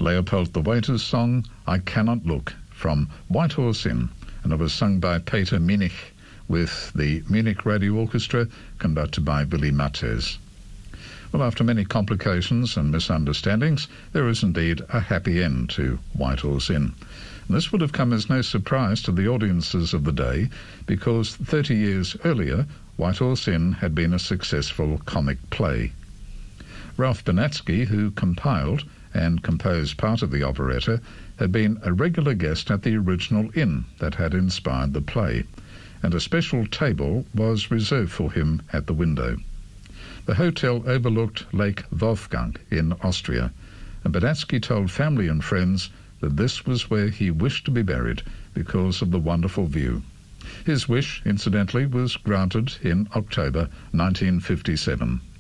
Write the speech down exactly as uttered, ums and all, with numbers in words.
Leopold the Waiter's song, I Cannot Look, from White Horse Inn, and it was sung by Peter Minich with the Munich Radio Orchestra, conducted by Willy Mattes. Well, after many complications and misunderstandings, there is indeed a happy end to White Horse Inn. And this would have come as no surprise to the audiences of the day, because thirty years earlier, White Horse Inn had been a successful comic play. Ralph Bernatsky, who compiled and composed part of the operetta, had been a regular guest at the original inn that had inspired the play, and a special table was reserved for him at the window. The hotel overlooked Lake Wolfgang in Austria, and Bernatsky told family and friends that this was where he wished to be buried because of the wonderful view. His wish, incidentally, was granted in October nineteen fifty-seven.